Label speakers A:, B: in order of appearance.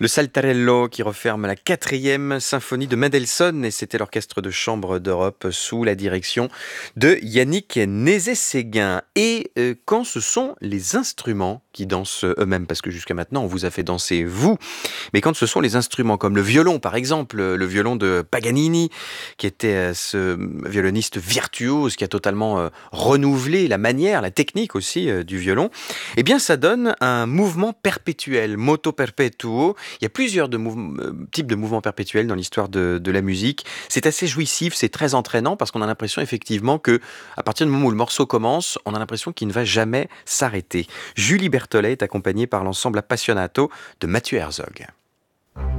A: Le Saltarello qui referme la quatrième symphonie de Mendelssohn et c'était l'Orchestre de chambre d'Europe sous la direction de Yannick Nézet-Séguin. Et quand ce sont les instruments qui dansent eux-mêmes, parce que jusqu'à maintenant on vous a fait danser vous, mais quand ce sont les instruments comme le violon par exemple, le violon de Paganini, qui était ce violoniste virtuose qui a totalement renouvelé la manière, la technique aussi du violon, eh bien ça donne un mouvement perpétuel, moto perpetuo. Il y a plusieurs types de mouvements perpétuels dans l'histoire de la musique. C'est assez jouissif, c'est très entraînant parce qu'on a l'impression effectivement que à partir du moment où le morceau commence, on a l'impression qu'il ne va jamais s'arrêter. Julie Berthollet est accompagnée par l'ensemble Appassionato de Mathieu Herzog.